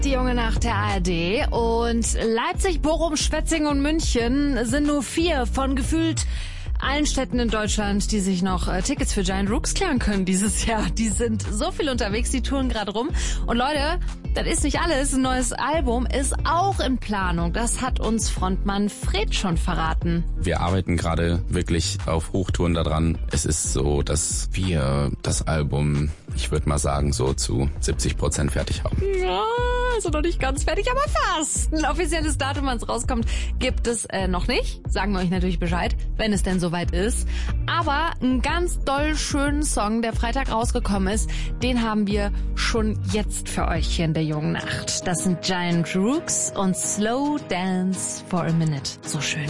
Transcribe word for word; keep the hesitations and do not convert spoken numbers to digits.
Die junge Nacht der A R D und Leipzig, Bochum, Schwetzingen und München sind nur vier von gefühlt allen Städten in Deutschland, die sich noch äh, Tickets für Giant Rooks klären können dieses Jahr. Die sind so viel unterwegs, die touren gerade rum. Und Leute, das ist nicht alles. Ein neues Album ist auch in Planung. Das hat uns Frontmann Fred schon verraten. Wir arbeiten gerade wirklich auf Hochtouren daran. Es ist so, dass wir das Album, ich würde mal sagen, so zu siebzig Prozent fertig haben. Ja, also noch nicht ganz fertig, aber fast. Ein offizielles Datum, wann es rauskommt, gibt es äh, noch nicht. Sagen wir euch natürlich Bescheid, wenn es denn soweit ist. Aber einen ganz doll schönen Song, der Freitag rausgekommen ist, den haben wir schon jetzt für euch hier in der jungen Nacht. Das sind Giant Rooks und Slow Dance for a Minute. So schön.